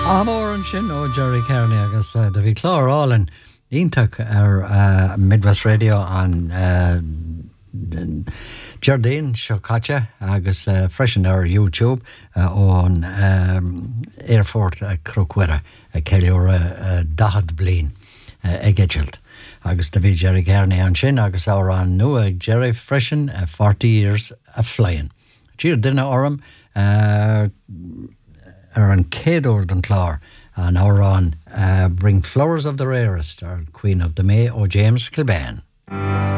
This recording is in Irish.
Amór an sin ó Jerry Kearney agus de bhí chlárálainn ítach ar Midwest Radio an Jardine seo caite agus freisin ar YouTube ón Airfort Crocuire ceiliúr dahad blian ag Edgeilt. Agus de bhí Jerry Kearney an sin agus ára an nua ag Jerry freisin 40 years a flying. Tír duine orm ar an céadúir den chlár an árán Bring Flowers of the Rarest ar Queen of the May ó James Kilbane.